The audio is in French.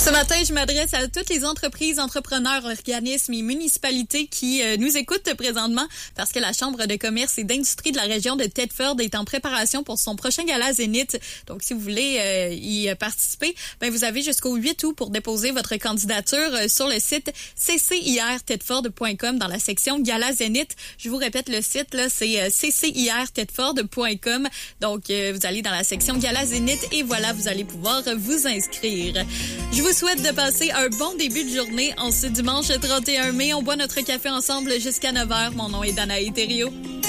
Ce matin, je m'adresse à toutes les entreprises, entrepreneurs, organismes et municipalités qui nous écoutent présentement parce que la Chambre de commerce et d'industrie de la région de Thetford est en préparation pour son prochain gala Zénith. Donc, si vous voulez y participer, ben vous avez jusqu'au 8 août pour déposer votre candidature sur le site ccirthetford.com dans la section Gala Zénith. Je vous répète, le site, là, c'est ccirthetford.com. Donc, vous allez dans la section Gala Zénith et voilà, vous allez pouvoir vous inscrire. Je vous souhaite de passer un bon début de journée en ce dimanche 31 mai. On boit notre café ensemble jusqu'à 9h. Mon nom est Danae Thériault.